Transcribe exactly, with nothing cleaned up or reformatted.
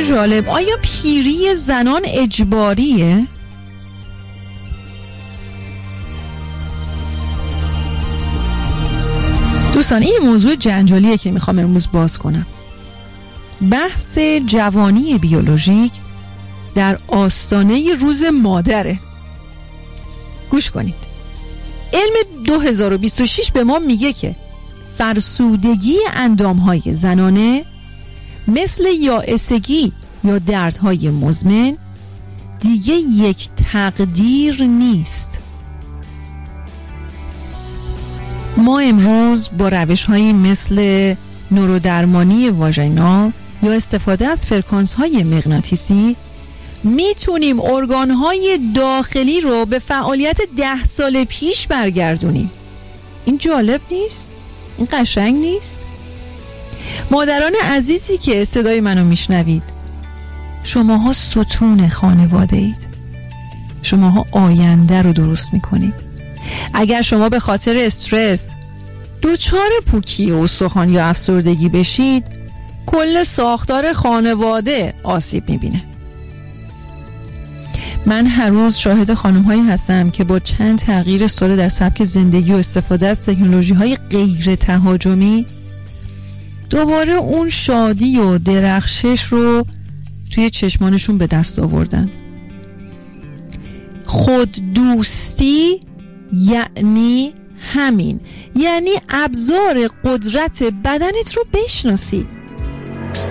جالب. آیا پیری زنان اجباریه؟ دوستان این موضوع جنجالیه که میخوام امروز باز کنم. بحث جوانی بیولوژیک در آستانه روز مادره. گوش کنید. علم دو هزار و بیست و شش به ما میگه که فرسودگی اندامهای زنانه مثل یائسگی یا دردهای مزمن دیگه یک تقدیر نیست. ما امروز با روش‌هایی مثل نورودرمانی واژینا یا استفاده از فرکانس‌های مغناطیسی میتونیم ارگان‌های داخلی رو به فعالیت ده سال پیش برگردونیم. این جالب نیست؟ این قشنگ نیست؟ مادران عزیزی که صدای منو میشنوید، شماها ستون خانواده اید. شماها آینده رو درست میکنید. اگر شما به خاطر استرس دوچار پوکی استخوان یا افسردگی بشید، کل ساختار خانواده آسیب میبینه. من هر روز شاهد خانم هایی هستم که با چند تغییر ساده در سبک زندگی و استفاده از تکنولوژی های غیر تهاجمی دوباره اون شادی و درخشش رو توی چشمانشون به دست آوردن. خود دوستی یعنی همین، یعنی ابزار قدرت بدنت رو بشناسی.